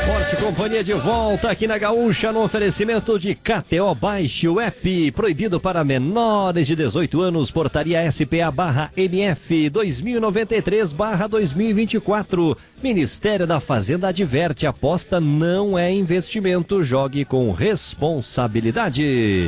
Forte Companhia de volta aqui na Gaúcha no oferecimento de KTO. Baixe o app, proibido para menores de 18 anos, portaria SPA/MF 2093/2024. Ministério da Fazenda adverte: aposta não é investimento, jogue com responsabilidade.